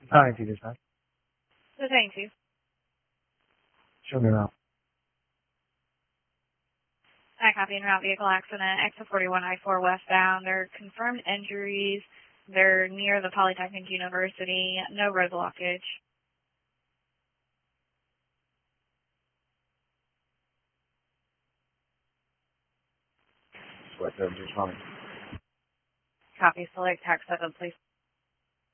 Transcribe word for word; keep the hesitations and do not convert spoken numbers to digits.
Hi, Peter Side. The thing too. Show me around. I copy en route vehicle accident, exit forty-one I four westbound. They're confirmed injuries. They're near the Polytechnic University. No road blockage. What, uh, just fine. Copy, select tax seven, please.